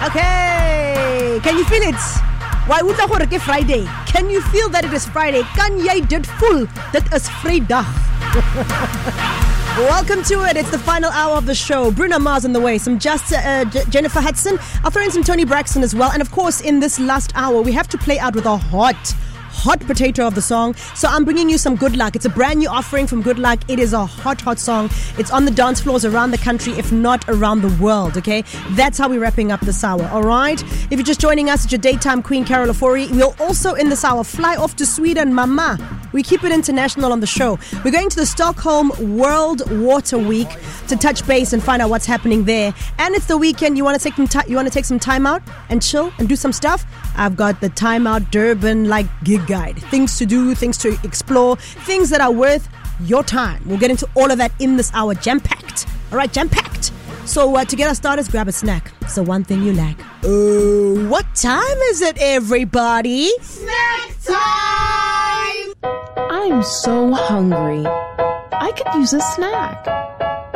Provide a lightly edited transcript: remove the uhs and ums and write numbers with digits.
Okay, can you feel it? Why would I Friday? Can you feel that it is Friday? Kan jy dit voel? Dit is Vrydag. Welcome to it. It's the final hour of the show. Bruno Mars on the way. Some Jennifer Hudson. I'll throw in some Tony Braxton as well. And of course, in this last hour, we have to play out with a hot potato of the song. So I'm bringing you some Good Luck. It's a brand new offering from Good Luck. It is a hot song. It's on the dance floors around the country, if not around the world, okay? That's how we're wrapping up this hour, all right? If you're just joining us, it's your daytime queen, Carol Ofori. We'll also, in this hour, fly off to Sweden, Mama. We keep it international on the show. We're going to the Stockholm World Water Week to touch base and find out what's happening there. And it's the weekend. You want to take some time out and chill and do some stuff? I've got the Time Out Durban gig guide. Things to do, things to explore, things that are worth your time. We'll get into all of that in this hour. Jam-packed. All right, jam-packed. So to get us started, grab a snack. So one thing you lack. What time is it, everybody? Snack time! I'm so hungry. I could use a snack.